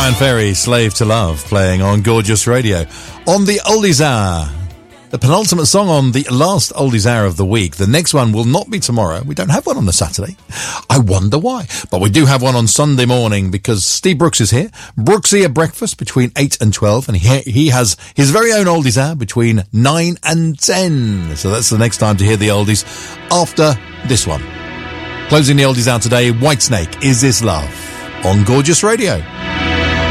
Bryan Ferry, Slave to Love, playing on Gorgeous Radio. On the Oldies Hour, the penultimate song on the last Oldies Hour of the week. The next one will not be tomorrow. We don't have one on a Saturday. I wonder why. But we do have one on Sunday morning because Steve Brooks is here. Brooksy at breakfast between 8 and 12. And he has his very own Oldies Hour between 9 and 10. So that's the next time to hear the oldies after this one. Closing the Oldies Hour today, Whitesnake, Is This Love? On Gorgeous Radio.